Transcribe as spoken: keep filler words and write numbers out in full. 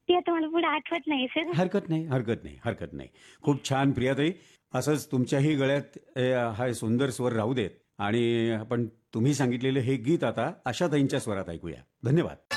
ती आता मला पुढे आठवत नाही सर. हरकत नाही, हरकत नाही, हरकत नाही. खूप छान प्रियाताई. असंच तुमच्याही गळ्यात ए, हा सुंदर स्वर राहू देत आणि आपण तुम्ही सांगितलेलं हे गीत आता आशाताईंच्या स्वरात ऐकूया. धन्यवाद.